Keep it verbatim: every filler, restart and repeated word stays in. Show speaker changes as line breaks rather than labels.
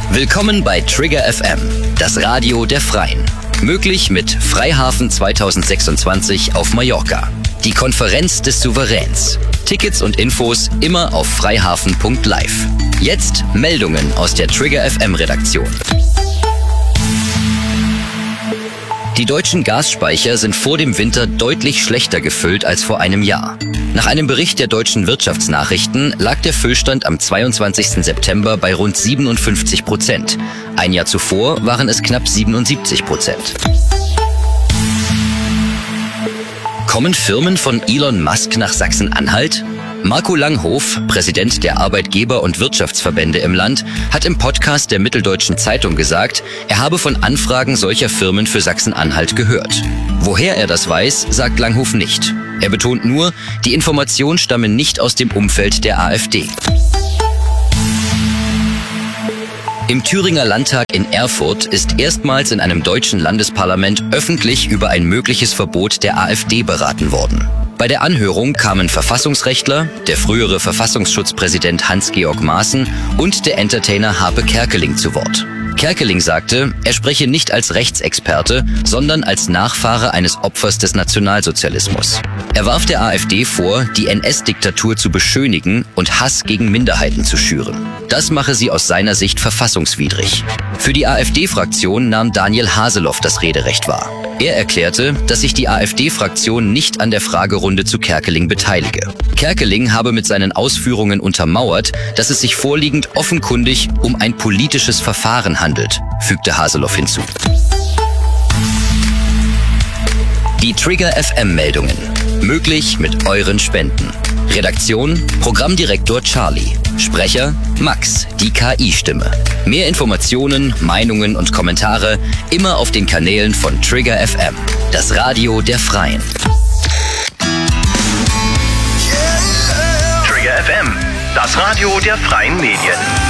Willkommen bei Trigger F M, das Radio der Freien. Möglich mit Freihafen zwanzig sechsundzwanzig auf Mallorca. Die Konferenz des Souveräns. Tickets und Infos immer auf freihafen punkt live. Jetzt Meldungen aus der Trigger F M Redaktion. Die deutschen Gasspeicher sind vor dem Winter deutlich schlechter gefüllt als vor einem Jahr. Nach einem Bericht der deutschen Wirtschaftsnachrichten lag der Füllstand am zweiundzwanzigsten September bei rund siebenundfünfzig Prozent. Ein Jahr zuvor waren es knapp siebenundsiebzig Prozent. Kommen Firmen von Elon Musk nach Sachsen-Anhalt? Marco Langhoff, Präsident der Arbeitgeber- und Wirtschaftsverbände im Land, hat im Podcast der Mitteldeutschen Zeitung gesagt, er habe von Anfragen solcher Firmen für Sachsen-Anhalt gehört. Woher er das weiß, sagt Langhoff nicht. Er betont nur, die Informationen stammen nicht aus dem Umfeld der AfD. Im Thüringer Landtag in Erfurt ist erstmals in einem deutschen Landesparlament öffentlich über ein mögliches Verbot der AfD beraten worden. Bei der Anhörung kamen Verfassungsrechtler, der frühere Verfassungsschutzpräsident Hans-Georg Maaßen und der Entertainer Harpe Kerkeling zu Wort. Kerkeling sagte, er spreche nicht als Rechtsexperte, sondern als Nachfahre eines Opfers des Nationalsozialismus. Er warf der AfD vor, die N S-Diktatur zu beschönigen und Hass gegen Minderheiten zu schüren. Das mache sie aus seiner Sicht verfassungswidrig. Für die AfD-Fraktion nahm Daniel Haseloff das Rederecht wahr. Er erklärte, dass sich die AfD-Fraktion nicht an der Fragerunde zu Kerkeling beteilige. Kerkeling habe mit seinen Ausführungen untermauert, dass es sich vorliegend offenkundig um ein politisches Verfahren handelt, fügte Haseloff hinzu. Die Trigger F M-Meldungen. Möglich mit euren Spenden. Redaktion: Programmdirektor Charlie. Sprecher: Max, die K I-Stimme. Mehr Informationen, Meinungen und Kommentare immer auf den Kanälen von Trigger F M, das Radio der Freien.
Trigger F M, das Radio der Freien Medien.